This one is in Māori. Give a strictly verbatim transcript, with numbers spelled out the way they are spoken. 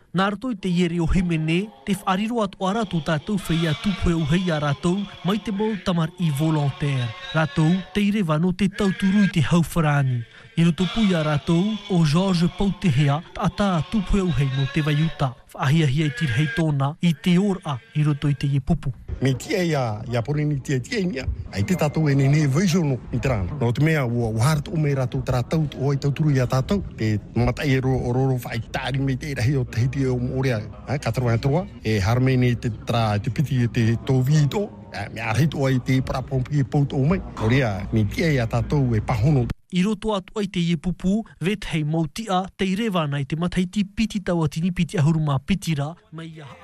Nā rato I te iere o himene, te whaariro atu a rātou tātou whaia tūpue uhei a rātou, mai te mau tamar I volontaire. Rātou, te ire wano te tauturu I te hauwharani. I roto pui a rātou, o George Pautehea, ata tūpue uhei no te waiuta. Whaahia-hia I tirhei tōna, I te ora, I roto I te ie pupu. Me tia ia, ia porini tia tia inga. Ai te tātou e nene vaisono I te rāna. Nō te mea, ua wahārata o me rātou tā rātou, o ai tauturu ia tātou. Te matai e ro, o roro whai tāri me te irahi o te hiti o morea. Kataroa e toroa. E haramene te tra, te piti e te tōwi tō. Me arhito ai te parapompi e pouto o mai. Orea, me tia ia tātou e pahono. I roto atu ai te ie pupu, vethei mautia, te irewa nei te mataiti piti taua tini piti ahuruma pitira, mai ia